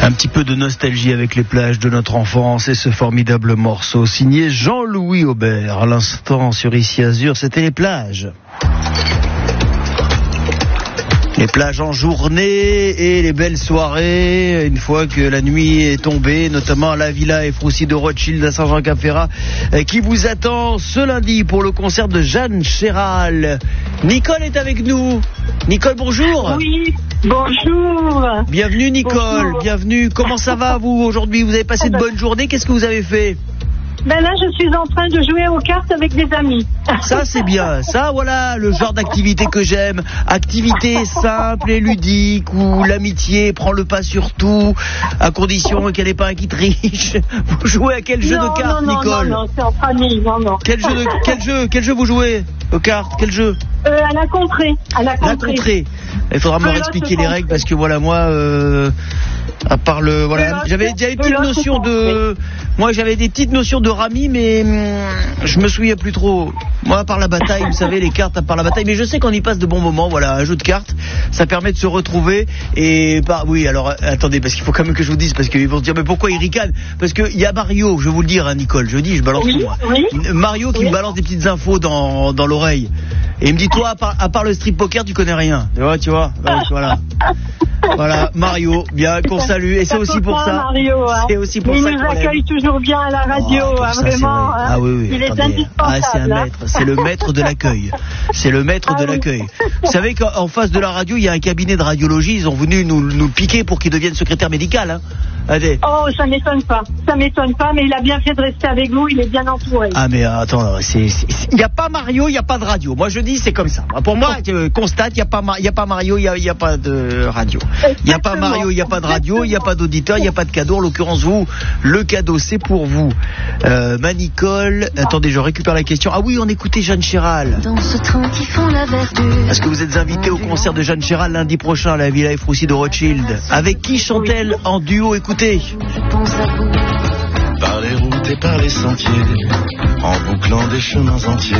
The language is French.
Un petit peu de nostalgie avec les plages de notre enfance et ce formidable morceau signé Jean-Louis Aubert. À l'instant sur Ici Azur, c'était les plages. Les plages en journée et les belles soirées, une fois que la nuit est tombée, notamment à la Villa Efroussi de Rothschild à Saint-Jean-Cap-Ferrat, qui vous attend ce lundi pour le concert de Jeanne Chéral. Nicole est avec nous. Nicole, bonjour. Oui, bonjour. Bienvenue Nicole, bonjour. Bienvenue. Comment ça va vous aujourd'hui? Vous avez passé de bonnes journées? Qu'est-ce que vous avez fait? Ben là, je suis en train de jouer aux cartes avec des amis. Ça, c'est bien. Ça, voilà, le genre d'activité que j'aime. Activité simple et ludique où l'amitié prend le pas sur tout, à condition qu'elle n'ait pas un qui triche. Vous jouez à quel jeu de cartes, Nicole? Non, c'est en famille, non. Quel jeu vous jouez aux cartes? Quel jeu? À la contrée. La contrée. Il faudra me expliquer les règles parce que voilà, moi, à part le, voilà, j'avais des petites notions de, moi j'avais des petites notions de rami, mais je me souviens plus trop. Moi, à part la bataille, vous savez, les cartes, à part la bataille, mais je sais qu'on y passe de bons moments. Voilà, un jeu de cartes, ça permet de se retrouver. Et oui, alors attendez, parce qu'il faut quand même que je vous dise, parce qu'ils vont se dire, mais pourquoi ils ricanent? Parce que il y a Mario, je vais vous le dire, hein, Nicole, je balance tout moi. Oui. Mario qui me balance des petites infos dans l'oreille. Et il me dit, toi, à part le strip poker, tu connais rien. Tu vois, voilà. Voilà, Mario, bien qu'on salue. Et c'est aussi pour ça. Mario, hein. C'est aussi pour ça qu'il nous accueille toujours bien à la radio, vraiment. Hein. Ah oui. Il attendez. est indispensable. C'est un maître. C'est le maître de l'accueil. C'est le maître de l'accueil. Vous savez qu'en face de la radio, il y a un cabinet de radiologie. Ils ont venu nous piquer pour qu'il devienne secrétaire médical. Hein. Allez. Oh, ça m'étonne pas, mais il a bien fait de rester avec nous, il est bien entouré. Ah mais attends, il n'y a pas Mario, il n'y a pas de radio. Moi je dis c'est comme ça. Pour moi, constate, il n'y a pas Mario, il n'y a pas de radio. Il n'y a pas Mario, il n'y a pas de radio, il n'y a pas d'auditeur, il n'y a pas de cadeau. En l'occurrence, vous, le cadeau c'est pour vous. Nicole, attendez, je récupère la question. Ah oui, on écoutait Jeanne Chéral. Dans ce train qui font la verdure. Est-ce que vous êtes invité au concert de Jeanne Chéral lundi prochain à la Villa Efroussi de Rothschild? Avec qui chante-t-elle en duo? Écoutez. Je pense à vous. Par les routes et par les sentiers, en bouclant des chemins entiers.